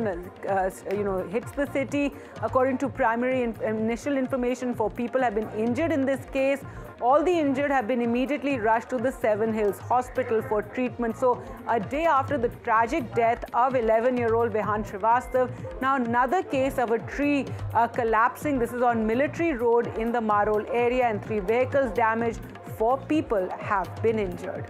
hits the city. According to primary initial information, 4 people have been injured in this case. All the injured have been immediately rushed to the Seven Hills Hospital for treatment. So a day after the tragic death of 11-year-old Vehan Srivastav, now another case of a tree collapsing. This is on Military Road in the Marol area, and 3 vehicles damaged. 4 people have been injured.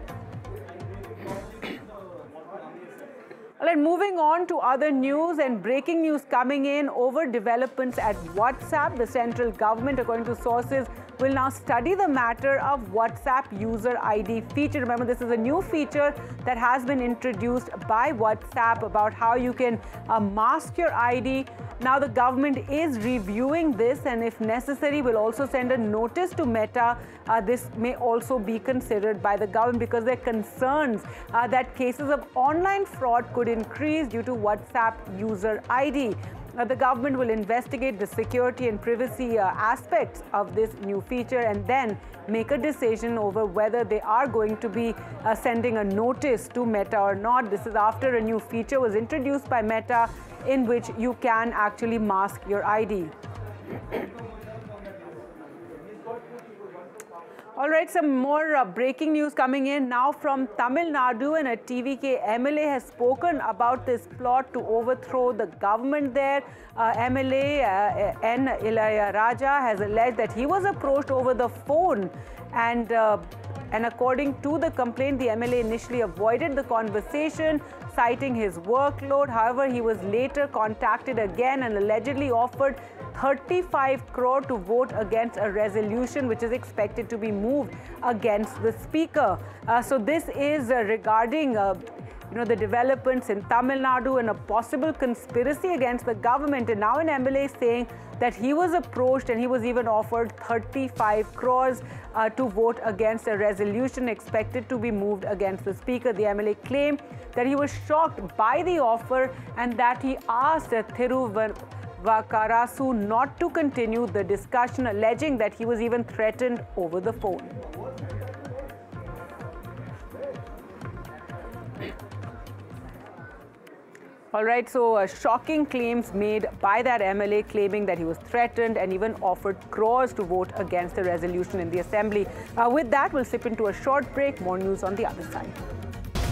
All right, moving on to other news and breaking news coming in over developments at WhatsApp. The central government, according to sources, will now study the matter of WhatsApp user ID feature. Remember, this is a new feature that has been introduced by WhatsApp about how you can mask your ID. Now the government is reviewing this, and if necessary will also send a notice to Meta. This may also be considered by the government because there are concerns that cases of online fraud could increase due to WhatsApp user ID. The government will investigate the security and privacy aspects of this new feature and then make a decision over whether they are going to be sending a notice to Meta or not. This is after a new feature was introduced by Meta in which you can actually mask your ID. All right, some more breaking news coming in now from Tamil Nadu, and a TVK MLA has spoken about this plot to overthrow the government there. MLA N. Ilayaraja has alleged that he was approached over the phone, and according to the complaint, the MLA initially avoided the conversation, citing his workload. However, he was later contacted again and allegedly offered 35 crore to vote against a resolution which is expected to be moved against the speaker. So this is regarding the developments in Tamil Nadu and a possible conspiracy against the government. And now an MLA is saying that he was approached and he was even offered 35 crores to vote against a resolution expected to be moved against the speaker. The MLA claimed that he was shocked by the offer and that he asked Thiruvakarasu not to continue the discussion, alleging that he was even threatened over the phone. All right, so shocking claims made by that MLA, claiming that he was threatened and even offered crores to vote against the resolution in the assembly. With that, we'll slip into a short break. More news on the other side.